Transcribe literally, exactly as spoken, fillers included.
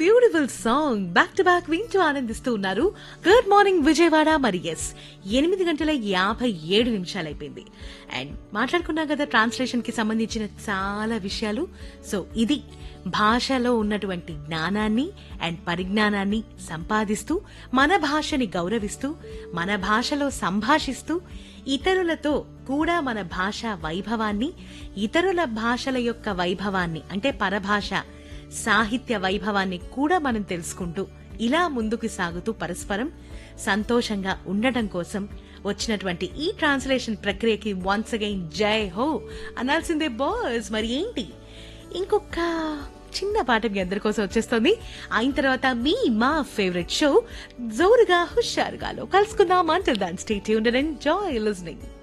Beautiful song back to back వింటూ ఆనందిస్తూ ఉన్నారు. Good morning Vijayawada. మరి ఎస్ ఎనిమిది గంటల యాభై ఏడు నిమిషాలు అయిపోయింది. అండ్ మాట్లాడుకున్నాం కదా ట్రాన్స్లేషన్ కి సంబంధించిన చాలా విషయాలు. సో ఇది భాషలో ఉన్నటువంటి జ్ఞానాన్ని అండ్ పరిజ్ఞానాన్ని సంపాదిస్తూ మన భాషని గౌరవిస్తూ మన భాషలో సంభాషిస్తూ ఇతరులతో కూడా మన భాష వైభవాన్ని, ఇతరుల భాషల యొక్క వైభవాన్ని అంటే పరభాష సాహిత్య వైభవాన్ని కూడా మనం తెలుసుకుంటూ ఇలా ముందుకు సాగుతూ పరస్పరం సంతోషంగా ఉండటం కోసం వచ్చినటువంటి ఈ ట్రాన్స్లేషన్ ప్రక్రియకి వన్స్ అగైన్ జై హో అనాల్సిందే బాస్. మరి ఏంటి ఇంకొక చిన్న పాట మీ అందరి కోసం వచ్చేస్తుంది. అయిన తర్వాత మీ మా ఫేవరెట్ షో జోరుగా హుషారుగాలో కలుసుకుందాం. Until then stay tuned and enjoy listening.